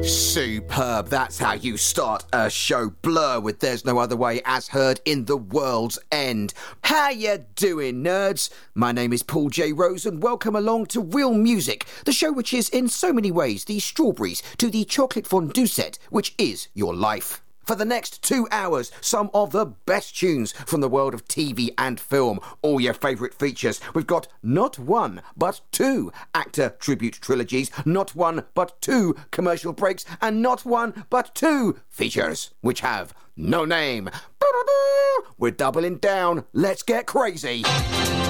Superb. That's how you start a show. Blur with There's No Other Way, as heard in The World's End. How you doing, nerds? My name is Paul J. Rose and welcome along to Real Music, the show which is in so many ways the strawberries to the chocolate fondue set which is your life. For the next 2 hours, some of the best tunes from the world of TV and film. All your favourite features. We've got not one, but two actor tribute trilogies, not one, but two commercial breaks, and not one, but two features, which have no name. We're doubling down. Let's get crazy.